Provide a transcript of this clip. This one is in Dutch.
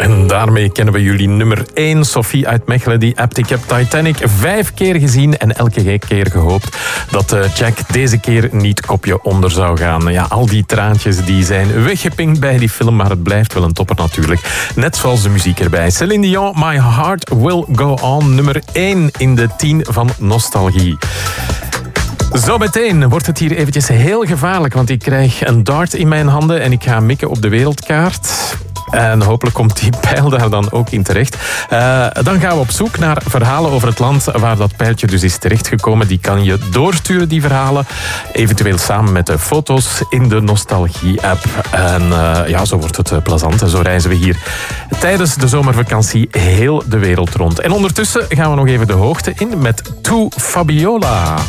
En daarmee kennen we jullie nummer 1. Sophie uit Mechelen die appt: ik heb Titanic 5 keer gezien en elke keer gehoopt dat Jack deze keer niet kopje onder zou gaan. Ja, al die traantjes die zijn weggepinkt bij die film, maar het blijft wel een topper natuurlijk. Net zoals de muziek erbij. Celine Dion, My Heart Will Go On, nummer 1 in de 10 van Nostalgie. Zo meteen wordt het hier eventjes heel gevaarlijk, want ik krijg een dart in mijn handen en ik ga mikken op de wereldkaart. En hopelijk komt die pijl daar dan ook in terecht. Dan gaan we op zoek naar verhalen over het land waar dat pijltje dus is terechtgekomen. Die kan je doorsturen, die verhalen. Eventueel samen met de foto's in de Nostalgie-app. En ja, zo wordt het plezant. En zo reizen we hier tijdens de zomervakantie heel de wereld rond. En ondertussen gaan we nog even de hoogte in met To Fabiola.